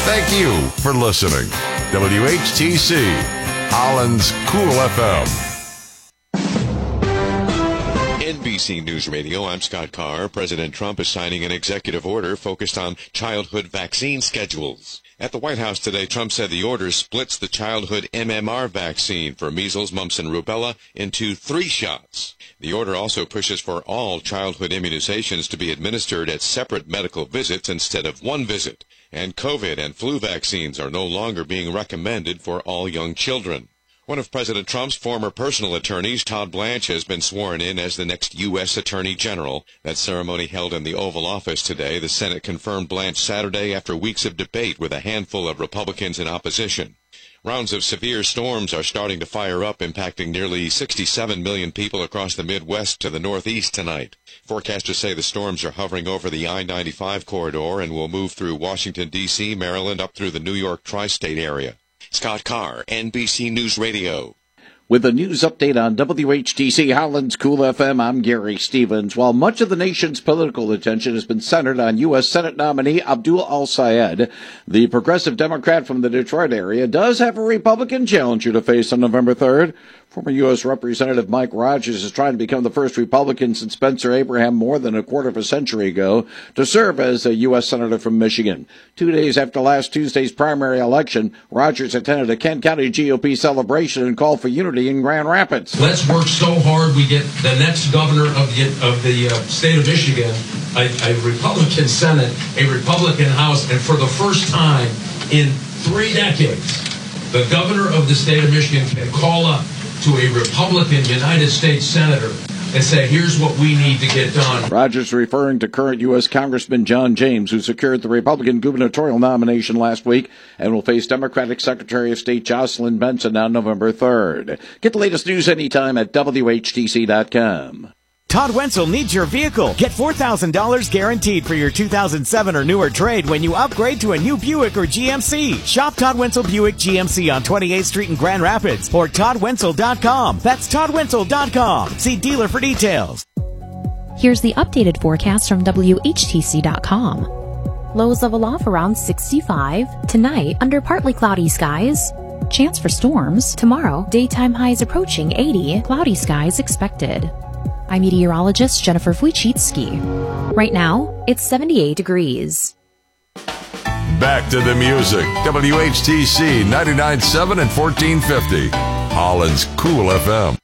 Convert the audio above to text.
Thank you for listening. WHTC, Holland's Cool FM. NBC News Radio, I'm Scott Carr. President Trump is signing an executive order focused on childhood vaccine schedules. At the White House today, Trump said the order splits the childhood MMR vaccine for measles, mumps, and rubella into 3 shots. The order also pushes for all childhood immunizations to be administered at separate medical visits instead of one visit. And COVID and flu vaccines are no longer being recommended for all young children. One of President Trump's former personal attorneys, Todd Blanche, has been sworn in as the next U.S. Attorney General. That ceremony held in the Oval Office today. The Senate confirmed Blanche Saturday after weeks of debate with a handful of Republicans in opposition. Rounds of severe storms are starting to fire up, impacting nearly 67 million people across the Midwest to the Northeast tonight. Forecasters say the storms are hovering over the I-95 corridor and will move through Washington, D.C., Maryland, up through the New York tri-state area. Scott Carr, NBC News Radio. With a news update on WHTC Holland's Cool FM, I'm Gary Stevens. While much of the nation's political attention has been centered on U.S. Senate nominee Abdul Al-Sayed, the progressive Democrat from the Detroit area does have a Republican challenger to face on November 3rd. Former U.S. Representative Mike Rogers is trying to become the first Republican since Spencer Abraham more than a quarter of a century ago to serve as a U.S. Senator from Michigan. 2 days after last Tuesday's primary election, Rogers attended a Kent County GOP celebration and called for unity in Grand Rapids. Let's work so hard we get the next governor of the state of Michigan, a Republican Senate, a Republican House, and for the first time in 3 decades, the governor of the state of Michigan can call up to a Republican United States Senator and say, here's what we need to get done. Rogers referring to current U.S. Congressman John James, who secured the Republican gubernatorial nomination last week and will face Democratic Secretary of State Jocelyn Benson on November 3rd. Get the latest news anytime at WHTC.com. Todd Wenzel needs your vehicle. Get $4,000 guaranteed for your 2007 or newer trade when you upgrade to a new Buick or GMC. Shop Todd Wenzel Buick GMC on 28th Street in Grand Rapids or ToddWenzel.com. That's ToddWenzel.com. See dealer for details. Here's the updated forecast from WHTC.com. Lows level off around 65. Tonight, under partly cloudy skies. Chance for storms. Tomorrow, daytime highs approaching 80. Cloudy skies expected. I'm meteorologist Jennifer Wojcicki. Right now, it's 78 degrees. Back to the music. WHTC 99.7 and 1450. Holland's Cool FM.